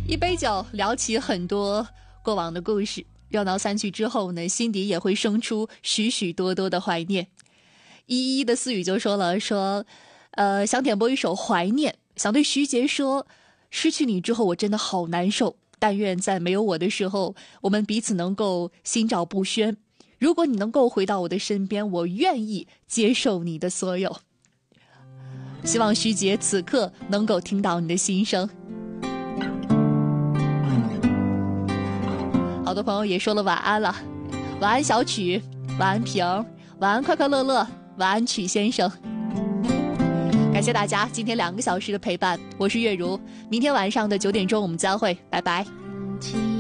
一杯酒聊起很多过往的故事，热闹散去之后呢，心底也会生出许许多多的怀念。依依的私语就说了，想点播一首怀念，想对徐杰说，失去你之后我真的好难受，但愿在没有我的时候，我们彼此能够心照不宣。如果你能够回到我的身边，我愿意接受你的所有。希望徐杰此刻能够听到你的心声。好多朋友也说了晚安了，晚安小曲，晚安平，晚安快快乐乐，晚安曲先生。感谢大家今天2个小时的陪伴，我是月如，明天晚上的9点钟我们再会，拜拜。